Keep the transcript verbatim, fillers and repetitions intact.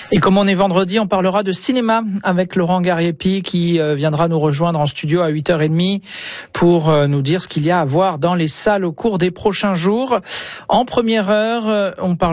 Et comme on est vendredi, on parlera de cinéma avec Laurent Gariepi qui viendra nous rejoindre en studio à huit heures trente pour nous dire ce qu'il y a à voir dans les salles au cours des prochains jours. En première heure, on parle